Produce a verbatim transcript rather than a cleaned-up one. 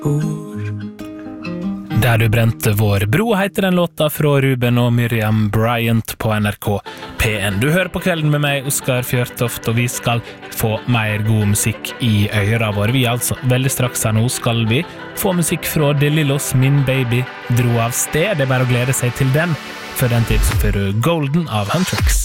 Der du brente vår bro heter den låta fra Ruben og Miriam Bryant på N R K P en. Du hører på Kvelden med meg, Oskar Fjørtoft, og vi skal få mer god musikk i øra våre. Vi altså, veldig straks her nå skal vi få musikk fra De Lillos, Min Baby dro av sted. Det er bare å glede seg til den. For den tid så får du Golden av Huntrix.